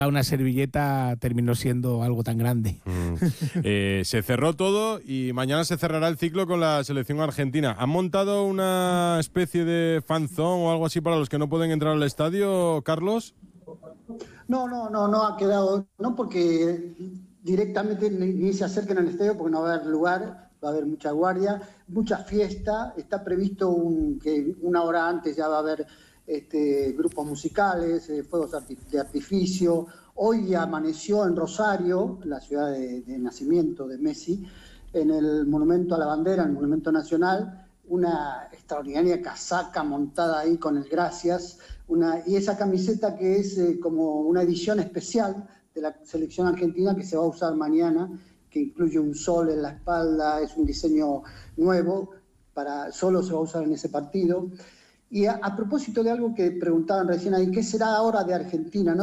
una servilleta terminó siendo algo tan grande. Se cerró todo y mañana se cerrará el ciclo con la selección argentina. ¿Han montado una especie de fanzón o algo así para los que no pueden entrar al estadio, Carlos? No ha quedado, no, porque directamente ni se acerquen al estadio porque no va a haber lugar, va a haber mucha guardia, mucha fiesta. Está previsto que una hora antes ya va a haber grupos musicales, fuegos de artificio. Hoy amaneció en Rosario, la ciudad de nacimiento de Messi, en el Monumento a la Bandera, el Monumento Nacional, una extraordinaria casaca montada ahí con el Gracias, y esa camiseta que es como una edición especial de la selección argentina que se va a usar mañana, que incluye un sol en la espalda, es un diseño nuevo, solo se va a usar en ese partido. Y a propósito de algo que preguntaban recién ahí, ¿qué será ahora de Argentina?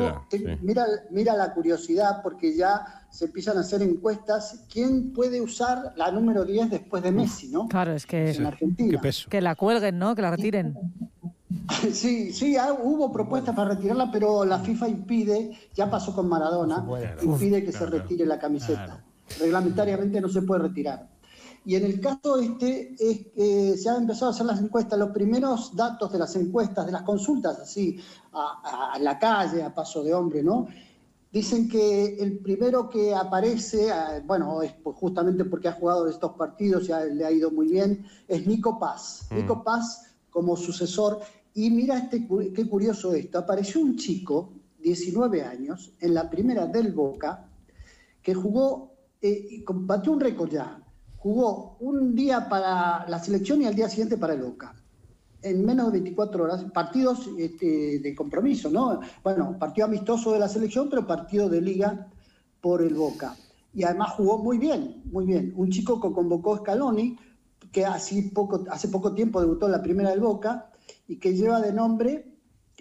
Mira la curiosidad, porque ya se empiezan a hacer encuestas. ¿Quién puede usar la número 10 después de Messi, no? Claro, es que en Argentina. Que la cuelguen, ¿no? Que la retiren. Sí, hubo propuestas para retirarla, pero la FIFA impide, ya pasó con Maradona, impide que se retire la camiseta. Claro. Reglamentariamente no se puede retirar. Y en el caso se han empezado a hacer las encuestas, los primeros datos de las encuestas, de las consultas, así, a la calle, a paso de hombre, ¿no? Dicen que el primero que aparece, es justamente porque ha jugado estos partidos, ya le ha ido muy bien, es Nico Paz. Nico Paz como sucesor. Y mira qué curioso esto, apareció un chico, 19 años, en la primera del Boca, que jugó, batió un récord ya. Jugó un día para la selección y al día siguiente para el Boca. En menos de 24 horas, partidos de compromiso, ¿no? Bueno, partido amistoso de la selección, pero partido de liga por el Boca. Y además jugó muy bien, muy bien. Un chico que convocó Scaloni, que hace poco tiempo debutó en la primera del Boca, y que lleva de nombre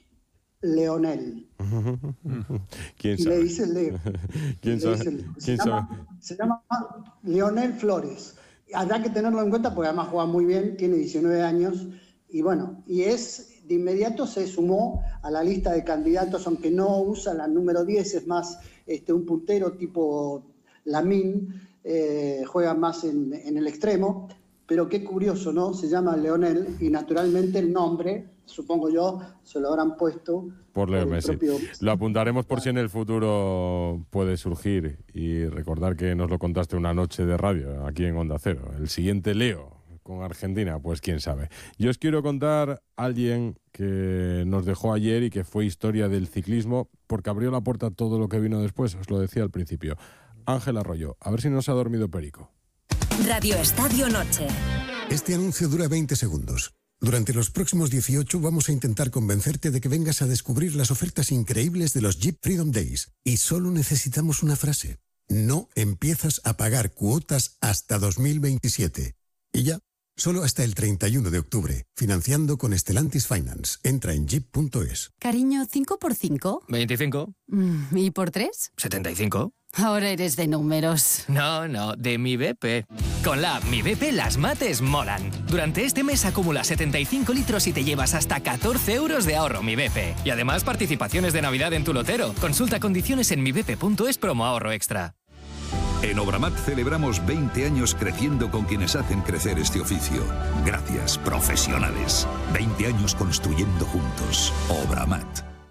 Leonel. ¿Quién sabe? Le dice Leo. ¿Quién sabe? Se llama Leonel Flores. Habrá que tenerlo en cuenta porque además juega muy bien, tiene 19 años y de inmediato se sumó a la lista de candidatos, aunque no usa la número 10, es más un puntero tipo Lamine, juega más en el extremo. Pero qué curioso, ¿no? Se llama Leonel y naturalmente el nombre, supongo yo, se lo habrán puesto por Leo Messi. Lo apuntaremos por si en el futuro puede surgir y recordar que nos lo contaste una noche de radio aquí en Onda Cero. El siguiente Leo con Argentina, pues quién sabe. Yo os quiero contar a alguien que nos dejó ayer y que fue historia del ciclismo porque abrió la puerta a todo lo que vino después, os lo decía al principio. Ángel Arroyo, a ver si no se ha dormido Perico. Radio Estadio Noche. Este anuncio dura 20 segundos. Durante los próximos 18 vamos a intentar convencerte de que vengas a descubrir las ofertas increíbles de los Jeep Freedom Days. Y solo necesitamos una frase. No empiezas a pagar cuotas hasta 2027. Y ya, solo hasta el 31 de octubre. Financiando con Stellantis Finance. Entra en jeep.es. Cariño, ¿5 por 5? 25. ¿Y por 3? 75. Ahora eres de números. No, de Mi BP. Con la app Mi BP las mates molan. Durante este mes acumula 75 litros y te llevas hasta 14 euros de ahorro Mi BP. Y además participaciones de Navidad en tu lotero. Consulta condiciones en mibp.es promo ahorro extra. En Obramat celebramos 20 años creciendo con quienes hacen crecer este oficio. Gracias, profesionales. 20 años construyendo juntos. Obramat.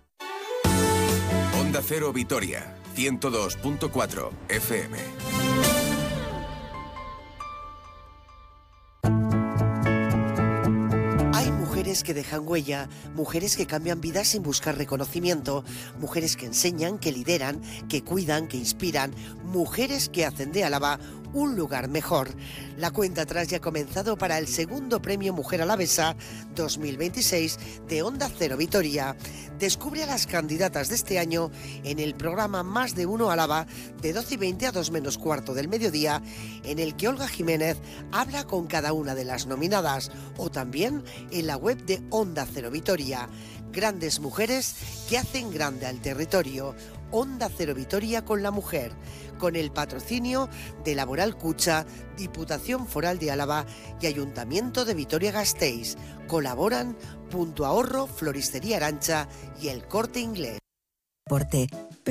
Onda Cero Vitoria, 102.4 FM. Mujeres que dejan huella, mujeres que cambian vidas sin buscar reconocimiento, mujeres que enseñan, que lideran, que cuidan, que inspiran, mujeres que hacen de Álava un lugar mejor. La cuenta atrás ya ha comenzado para el segundo premio Mujer Alavesa 2026 de Onda Cero Vitoria. Descubre a las candidatas de este año en el programa Más de Uno Álava de 12:20 a 2 menos cuarto del mediodía, en el que Olga Jiménez habla con cada una de las nominadas, o también en la web de Onda Cero Vitoria. Grandes mujeres que hacen grande al territorio. Onda Cero Vitoria con la mujer, con el patrocinio de Laboral Cucha, Diputación Foral de Álava y Ayuntamiento de Vitoria-Gasteiz. Colaboran Punto Ahorro, Floristería Arancha y El Corte Inglés. Porte.